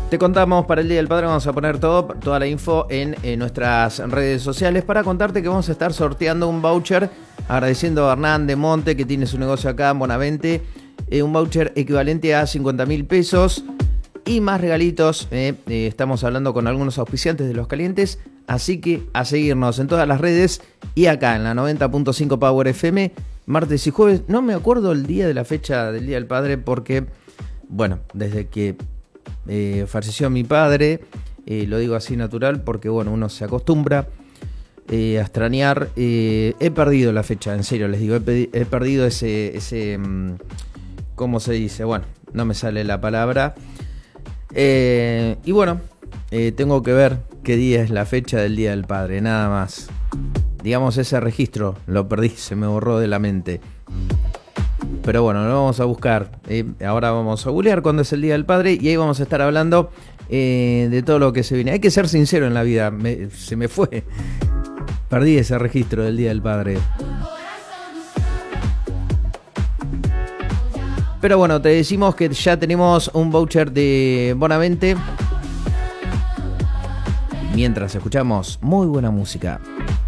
Te contamos, para el Día del Padre vamos a poner toda la info en nuestras redes sociales para contarte que vamos a estar sorteando un voucher, agradeciendo a Hernán de Monte, que tiene su negocio acá en Bonavente, un voucher equivalente a 50.000 pesos y más regalitos. Estamos hablando con algunos auspiciantes de Los Calientes, así que a seguirnos en todas las redes y acá en la 90.5 Power FM, martes y jueves. No me acuerdo el día de la fecha del Día del Padre porque, bueno, desde que falleció mi padre, lo digo así natural porque bueno, uno se acostumbra a extrañar. He perdido la fecha, en serio les digo, he perdido ese ¿cómo se dice? Bueno, no me sale la palabra. Y bueno, tengo que ver qué día es la fecha del Día del Padre, nada más. Digamos, ese registro lo perdí, se me borró de la mente. Pero bueno, lo vamos a buscar. Ahora vamos a googlear cuándo es el Día del Padre y ahí vamos a estar hablando de todo lo que se viene. Hay que ser sincero en la vida, se me fue. Perdí ese registro del Día del Padre. Pero bueno, te decimos que ya tenemos un voucher de Bonavente. Mientras escuchamos muy buena música.